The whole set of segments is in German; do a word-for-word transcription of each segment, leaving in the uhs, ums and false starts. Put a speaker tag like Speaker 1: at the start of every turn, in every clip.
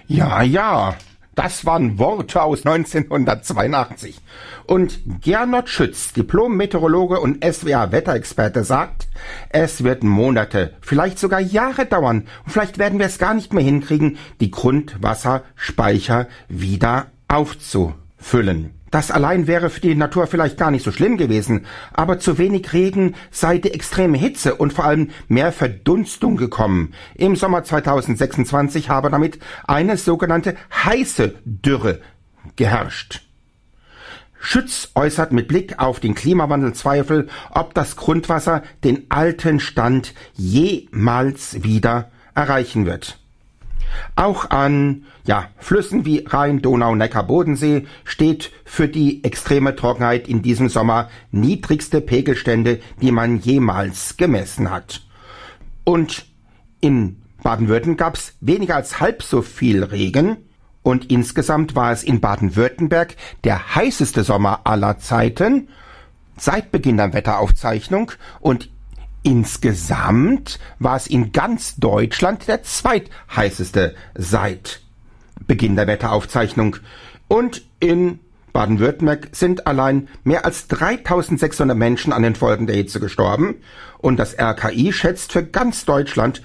Speaker 1: Ja, ja, das waren Worte aus neunzehnhundertzweiundachtzig. Und Gernot Schütz, Diplom-Meteorologe und S W A-Wetterexperte, sagt, es wird Monate, vielleicht sogar Jahre dauern und vielleicht werden wir es gar nicht mehr hinkriegen, die Grundwasserspeicher wieder aufzufüllen. Das allein wäre für die Natur vielleicht gar nicht so schlimm gewesen, aber zu wenig Regen sei die extreme Hitze und vor allem mehr Verdunstung gekommen. Im Sommer zweitausendsechsundzwanzig habe damit eine sogenannte heiße Dürre geherrscht. Schütz äußert mit Blick auf den Klimawandel Zweifel, ob das Grundwasser den alten Stand jemals wieder erreichen wird. Auch an ja, Flüssen wie Rhein, Donau, Neckar, Bodensee steht für die extreme Trockenheit in diesem Sommer niedrigste Pegelstände, die man jemals gemessen hat. Und in Baden-Württemberg gab es weniger als halb so viel Regen und insgesamt war es in Baden-Württemberg der heißeste Sommer aller Zeiten seit Beginn der Wetteraufzeichnung und insgesamt war es in ganz Deutschland der zweitheißeste seit Beginn der Wetteraufzeichnung. Und in Baden-Württemberg sind allein mehr als dreitausendsechshundert Menschen an den Folgen der Hitze gestorben. Und das R K I schätzt für ganz Deutschland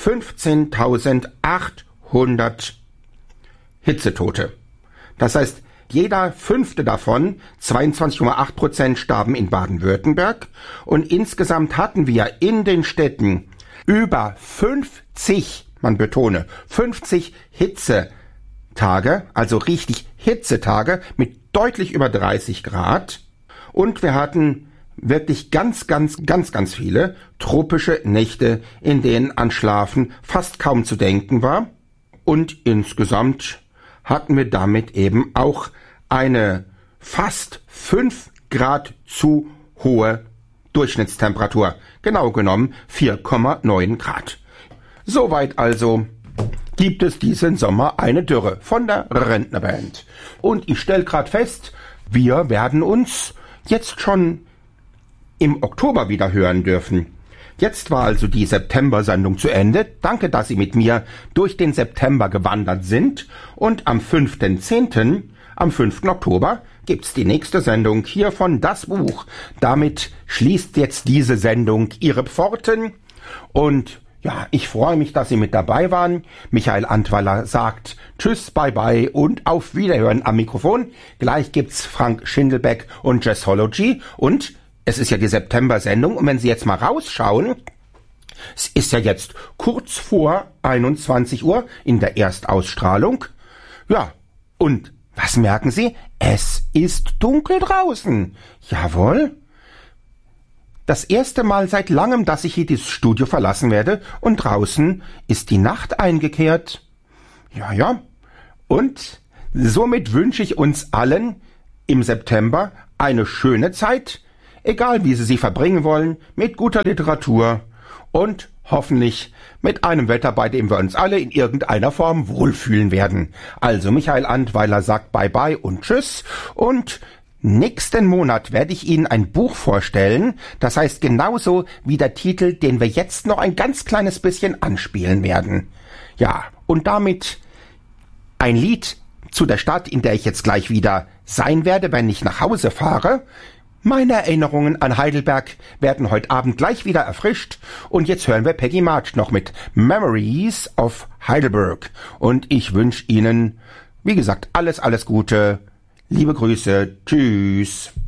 Speaker 1: fünfzehntausendachthundert Hitzetote. Das heißt, jeder fünfte davon, zweiundzwanzig Komma acht Prozent, starben in Baden-Württemberg. Und insgesamt hatten wir in den Städten über fünfzig, man betone, fünfzig Hitzetage, also richtig Hitzetage mit deutlich über dreißig Grad. Und wir hatten wirklich ganz, ganz, ganz, ganz viele tropische Nächte, in denen an Schlafen fast kaum zu denken war. Und insgesamt hatten wir damit eben auch eine fast fünf Grad zu hohe Durchschnittstemperatur. Genau genommen vier Komma neun Grad. Soweit also gibt es diesen Sommer eine Dürre von der Rentnerband. Und ich stelle gerade fest, wir werden uns jetzt schon im Oktober wieder hören dürfen. Jetzt war also die September-Sendung zu Ende. Danke, dass Sie mit mir durch den September gewandert sind. Und am fünften zehnten, am fünften Oktober, gibt's die nächste Sendung hier von Das Buch. Damit schließt jetzt diese Sendung ihre Pforten. Und ja, ich freue mich, dass Sie mit dabei waren. Michael Antweiler sagt Tschüss, bye bye und auf Wiederhören am Mikrofon. Gleich gibt's Frank Schindelbeck und Jazzology und es ist ja die September-Sendung und wenn Sie jetzt mal rausschauen, es ist ja jetzt kurz vor einundzwanzig Uhr in der Erstausstrahlung. Ja, und was merken Sie? Es ist dunkel draußen. Jawohl. Das erste Mal seit langem, dass ich hier dieses Studio verlassen werde und draußen ist die Nacht eingekehrt. Ja, ja. Und somit wünsche ich uns allen im September eine schöne Zeit, egal wie Sie sie verbringen wollen, mit guter Literatur und hoffentlich mit einem Wetter, bei dem wir uns alle in irgendeiner Form wohlfühlen werden. Also Michael Antweiler sagt Bye Bye und Tschüss und nächsten Monat werde ich Ihnen ein Buch vorstellen, das heißt genauso wie der Titel, den wir jetzt noch ein ganz kleines bisschen anspielen werden. Ja, und damit ein Lied zu der Stadt, in der ich jetzt gleich wieder sein werde, wenn ich nach Hause fahre. Meine Erinnerungen an Heidelberg werden heute Abend gleich wieder erfrischt und jetzt hören wir Peggy March noch mit Memories of Heidelberg und ich wünsche Ihnen, wie gesagt, alles, alles Gute, liebe Grüße, tschüss.